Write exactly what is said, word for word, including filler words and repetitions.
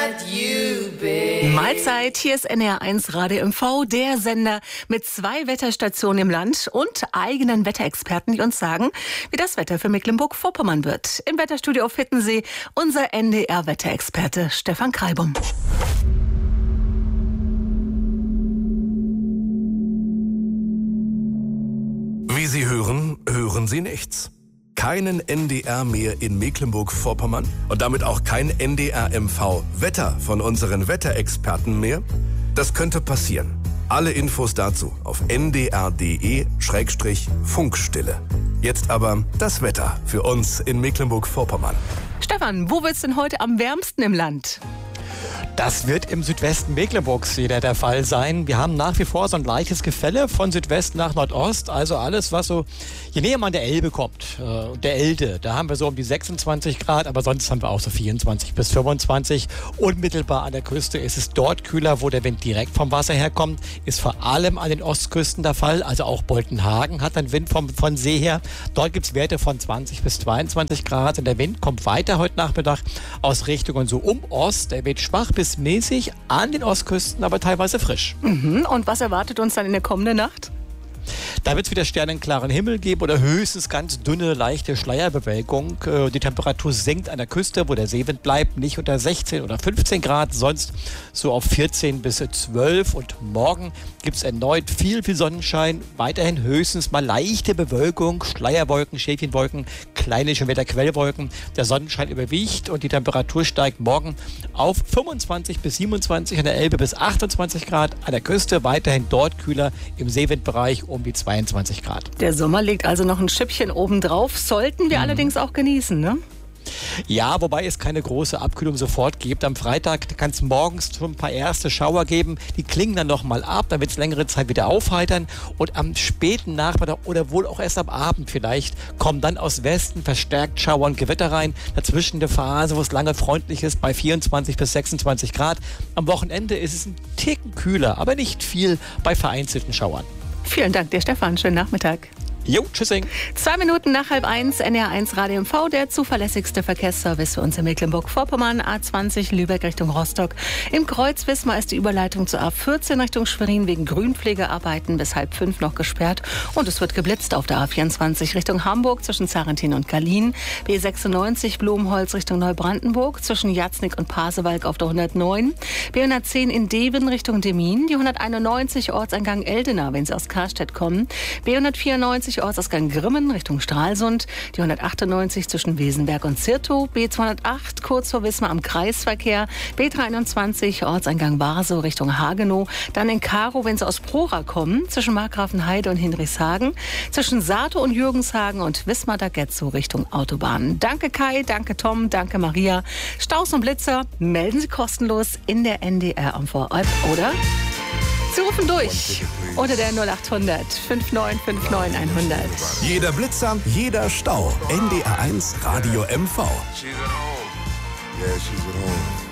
Mahlzeit, hier ist N R eins Radio M V, der Sender mit zwei Wetterstationen im Land und eigenen Wetterexperten, die uns sagen, wie das Wetter für Mecklenburg-Vorpommern wird. Im Wetterstudio auf Hittensee unser N D R-Wetterexperte Stefan Kreibum. Wie Sie hören, hören Sie nichts. Keinen N D R mehr in Mecklenburg-Vorpommern und damit auch kein N D R M V Wetter von unseren Wetterexperten mehr? Das könnte passieren. Alle Infos dazu auf n d r punkt d e Schrägstrich Funkstille. Jetzt aber das Wetter für uns in Mecklenburg-Vorpommern. Stefan, wo wird's denn heute am wärmsten im Land? Das wird im Südwesten Mecklenburgs wieder der Fall sein. Wir haben nach wie vor so ein gleiches Gefälle von Südwest nach Nordost. Also alles, was so, je näher man der Elbe kommt, äh, der Elde, da haben wir so um die sechsundzwanzig Grad, aber sonst haben wir auch so vierundzwanzig bis fünfundzwanzig. Unmittelbar an der Küste ist es dort kühler, wo der Wind direkt vom Wasser herkommt. Ist vor allem an den Ostküsten der Fall. Also auch Boltenhagen hat einen Wind vom, von See her. Dort gibt es Werte von zwanzig bis zweiundzwanzig Grad. Und der Wind kommt weiter heute Nachmittag aus Richtungen so um Ost. Er wird schwach bis mäßig an den Ostküsten, aber teilweise frisch. Mhm. Und was erwartet uns dann in der kommenden Nacht? Da wird es wieder sternenklaren Himmel geben oder höchstens ganz dünne, leichte Schleierbewölkung. Die Temperatur sinkt an der Küste, wo der Seewind bleibt, nicht unter sechzehn oder fünfzehn Grad, sonst so auf vierzehn bis zwölf. Und morgen gibt es erneut viel, viel Sonnenschein. Weiterhin höchstens mal leichte Bewölkung, Schleierwolken, Schäfchenwolken, kleine Schönwetterquellwolken. Der Sonnenschein überwiegt und die Temperatur steigt morgen auf fünfundzwanzig bis siebenundzwanzig, an der Elbe bis achtundzwanzig Grad. An der Küste weiterhin dort kühler, im Seewindbereich um die zweiundzwanzig Grad. Der Sommer legt also noch ein Schippchen obendrauf, sollten wir mhm. allerdings auch genießen, ne? Ja, wobei es keine große Abkühlung sofort gibt. Am Freitag kann es morgens schon ein paar erste Schauer geben. Die klingen dann nochmal ab, dann wird es längere Zeit wieder aufheitern. Und am späten Nachmittag oder wohl auch erst am Abend vielleicht kommen dann aus Westen verstärkt Schauer und Gewitter rein. Dazwischen eine Phase, wo es lange freundlich ist, bei vierundzwanzig bis sechsundzwanzig Grad. Am Wochenende ist es ein Ticken kühler, aber nicht viel bei vereinzelten Schauern. Vielen Dank dir, Stefan. Schönen Nachmittag. Jo, tschüssing. Zwei Minuten nach halb eins, N R eins Radio M V, der zuverlässigste Verkehrsservice für uns in Mecklenburg-Vorpommern, A zwanzig Lübeck Richtung Rostock. Im Kreuz Wismar ist die Überleitung zur A vierzehn Richtung Schwerin wegen Grünpflegearbeiten bis halb fünf noch gesperrt. Und es wird geblitzt auf der A vierundzwanzig Richtung Hamburg zwischen Zarentin und Gallien. B sechsundneunzig Blumholz Richtung Neubrandenburg zwischen Jatznik und Pasewalk auf der hundertneun. B hundertzehn in Deven Richtung Demmin. Die hunderteinundneunzig Ortseingang Eldena, wenn Sie aus Karstedt kommen. B hundertvierundneunzig Ortsausgang Grimmen Richtung Stralsund, die hundertachtundneunzig zwischen Wesenberg und Zirtow, B zweihundertacht kurz vor Wismar am Kreisverkehr, B dreiundzwanzig Ortseingang Barsow Richtung Hagenow, dann in Karow, wenn Sie aus Prora kommen, zwischen Markgrafenheide und Hinrichshagen, zwischen Sato und Jürgenshagen und Wismar-Dagetzow Richtung Autobahn. Danke Kai, danke Tom, danke Maria. Staus und Blitzer melden Sie kostenlos in der N D R M V-App oder Sie rufen durch unter der null achthundert neunundfünfzig neunundfünfzig hundert. Jeder Blitzer, jeder Stau. N D R eins Radio M V. She's at home. Yeah, she's at home.